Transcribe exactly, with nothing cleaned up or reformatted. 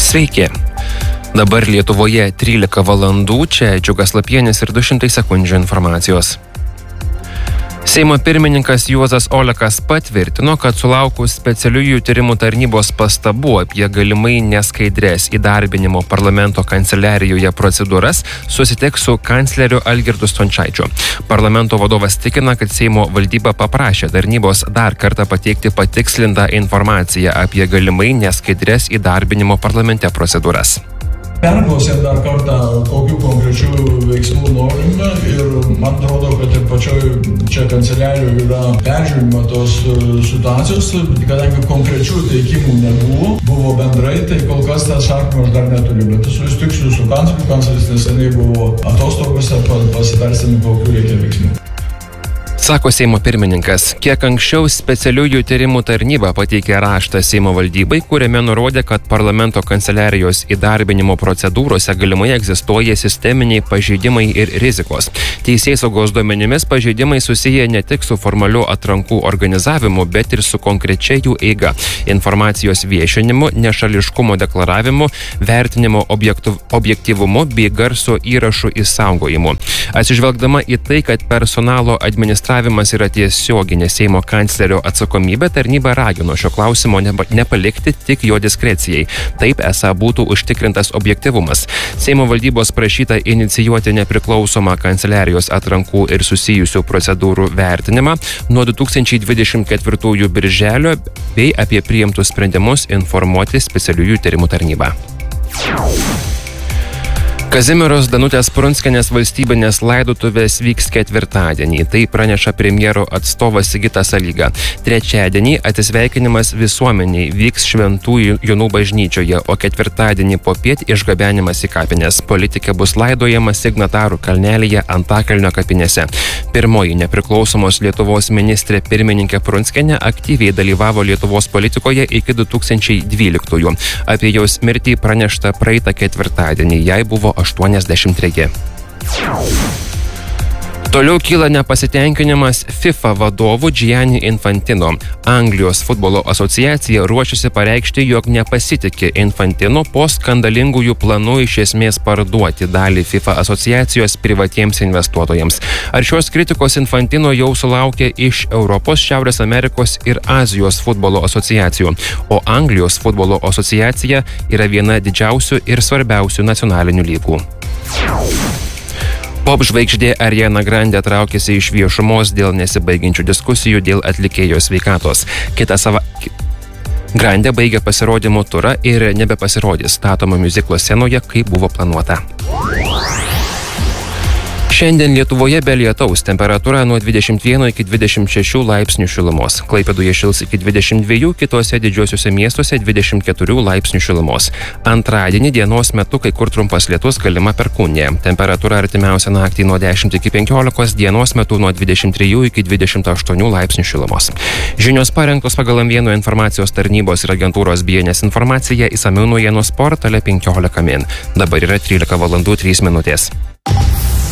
Sveiki. Dabar Lietuvoje trylika valandų, čia Džiugas Lapienis ir du šimtai sekundžių informacijos. Seimo pirmininkas Juozas Olekas patvirtino, kad sulaukus specialiųjų tyrimų tarnybos pastabų apie galimai neskaidres įdarbinimo parlamento kanceliarijoje procedūras, susitiks su kancleriu Algirdu Stončaičiu. Parlamento vadovas tikina, kad Seimo valdyba paprašė tarnybos dar kartą pateikti patikslintą informaciją apie galimai neskaidres įdarbinimo parlamente procedūras. Perklausėm dar kartą, kokių konkrečių veiksmų norime ir man atrodo, kad ir pačioj čia kanceliarijoje yra peržiūrima tos situacijos, kadangi konkrečių teikimų nebuvo, buvo bendrai, tai kol kas tą atsakymą aš dar neturiu, bet susitiksiu su kancleriu, kancleris neseniai buvo atostogose, pasitarsime, kokių reikia veiksmų. Sako Seimo pirmininkas, kiek anksčiau specialiųjų tyrimų tarnyba pateikė raštą Seimo valdybai, kuriame nurodė, kad parlamento kanceliarijos įdarbinimo procedūrose galimai egzistuoja sisteminiai pažeidimai ir rizikos. Teisėsaugos duomenimis pažeidimai susiję ne tik su formaliu atrankų organizavimu, bet ir su konkrečia jų eiga, informacijos viešinimu, nešališkumo deklaravimu, vertinimo objektu, objektyvumu bei garso įrašų išsaugojimu. Atsižvelgdama į tai, kad personalo administravimas yra tiesioginė Seimo kanclerio atsakomybė, tarnyba ragino šio klausimo nepalikti tik jo diskrecijai. Taip esą būtų užtikrintas objektyvumas. Seimo valdybos prašyta inicijuoti nepriklausomą kanceliarijos atrankų ir susijusių procedūrų vertinimą nuo du tūkstančiai dvidešimt ketvirtųjų birželio bei apie priimtus sprendimus informuoti specialiųjų tyrimų tarnybą. Kazimieros Danutės Prunskienės valstybinės laidotuvės vyks ketvirtadienį. Tai praneša premjero atstovas Sigitas Alyga. Trečiadienį atsisveikinimas visuomeniai vyks Šventų Jonų bažnyčioje, o ketvirtadienį popiet išgabenimas į kapines. Politikė bus laidojama signatarų kalnelyje Antakalnio kapinėse. Pirmoji nepriklausomos Lietuvos ministrė pirmininkė Prunskienė aktyviai dalyvavo Lietuvos politikoje iki du tūkstančiai dvyliktųjų. Apie jos mirtį pranešta praeitą ketvirtadienį. Jai buvo aštuoniasdešimt treji. Toliau kyla nepasitenkinimas FIFA vadovu Gianni Infantino. Anglijos futbolo asociacija ruošiasi pareikšti, jog nepasitikė Infantino po skandalingųjų planų iš esmės parduoti dalį FIFA asociacijos privatiems investuotojams. Ar šios kritikos Infantino jau sulaukė iš Europos, Šiaurės Amerikos ir Azijos futbolo asociacijų, o Anglijos futbolo asociacija yra viena didžiausių ir svarbiausių nacionalinių lygų. Pop žvaigždė Ariana Grande traukėsi iš viešumos dėl nesibaigiančių diskusijų dėl atlikėjos sveikatos. Kitą savaitę Grande baigė pasirodymų turą ir nebepasirodys statomo miuziklo scenoje, kaip buvo planuota. Šiandien Lietuvoje be lietaus, temperatūra nuo dvidešimt vieno iki dvidešimt šešių laipsnių šilumos. Klaipėdoje šils iki dvidešimt dviejų, kitose didžiuosiuose miestuose dvidešimt keturių laipsnių šilumos. Antradienį dienos metu kai kur trumpas lietus, galima perkūnija. Temperatūra artimiausią naktį nuo dešimt iki penkiolikos, dienos metu nuo dvidešimt trijų iki dvidešimt aštuonių laipsnių šilumos. Žinios parengtos pagal M vienas informacijos tarnybos ir agentūros B N S informacija, išsamių naujienų portale penkiolika min. Dabar yra trylika valandų trys minutės.